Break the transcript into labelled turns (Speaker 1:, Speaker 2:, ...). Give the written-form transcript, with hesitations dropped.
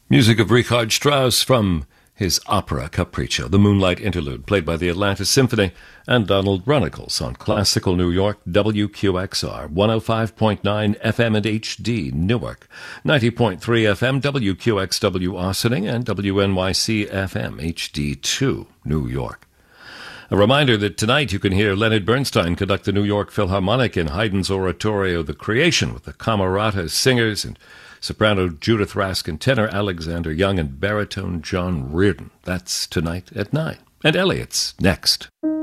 Speaker 1: Music of Richard Strauss from his opera Capriccio, the Moonlight Interlude, played by the Atlanta Symphony and Donald Runnicles on Classical New York, WQXR, 105.9 FM and HD, Newark, 90.3 FM, WQXW, Austining, and WNYC FM, HD2, New York. A reminder that tonight you can hear Leonard Bernstein conduct the New York Philharmonic in Haydn's oratorio The Creation with the Camerata Singers and soprano Judith Raskin, tenor Alexander Young, and baritone John Reardon. That's tonight at 9. And Elliot's next.